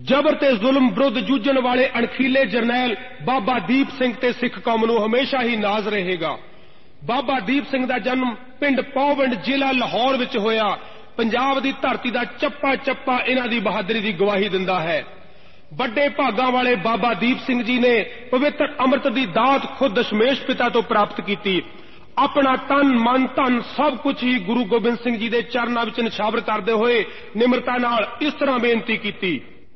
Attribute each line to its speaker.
Speaker 1: जबर ते जुल्म विरुद्ध जूझण वाले अणखीले जरनैल बाबा दीप सिंह ते सिख कौम नूं हमेशा ही नाज रहेगा। बाबा दीप सिंह दा जन्म पिंड पौवंड जिला लाहौर विच होया। पंजाब दी धरती दा चप्पा चप्पा इन्हां दी बहादुरी दी गवाही दिंदा है। बड़े भागां वाले बाबा दीप सिंह जी ने पवित्र अमृत दी दात खुद दशमेश पिता तो प्राप्त की। अपना तन मन धन सब कुछ ही गुरु गोबिंद सिंह जी दे चरनां विच निछावर करदे होए निमरता नाल इस तरह बेनती की,